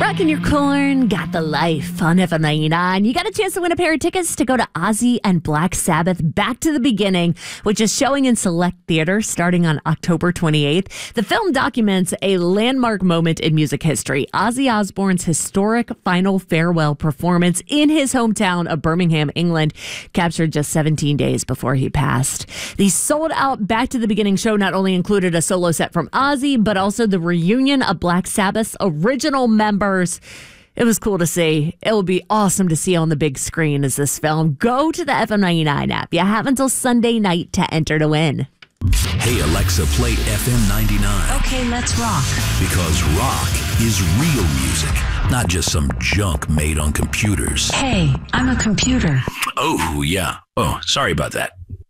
Rocking your corn, got the life on FM99. You got a chance to win a pair of tickets to go to Ozzy and Black Sabbath Back to the Beginning, which is showing in select theaters starting on October 28th. The film documents a landmark moment in music history, Ozzy Osbourne's historic final farewell performance in his hometown of Birmingham, England, captured just 17 days before he passed. The sold-out Back to the Beginning show not only included a solo set from Ozzy, but also the reunion of Black Sabbath's original members. It was cool to see. It will be awesome to see on the big screen as this film. Go to the FM99 app. You have until Sunday night to enter to win. Hey, Alexa, play FM 99. Okay, let's rock. Because rock is real music, not just some junk made on computers. Hey, I'm a computer. Oh, yeah. Oh, sorry about that.